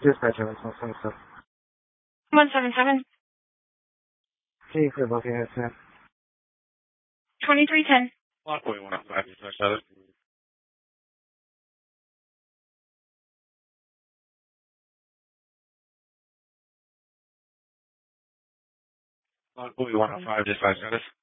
Dispatcher, that's my phone stuff. 177. Can you clear both your heads, ma'am? 2310. Lockaway 105, dispatch 7. Lockaway 105, dispatch 7.